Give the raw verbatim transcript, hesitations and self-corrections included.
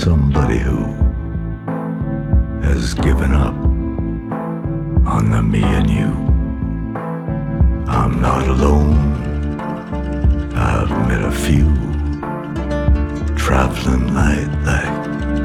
somebody who has given up on the me and you. I'm not alone. I've met a few traveling light like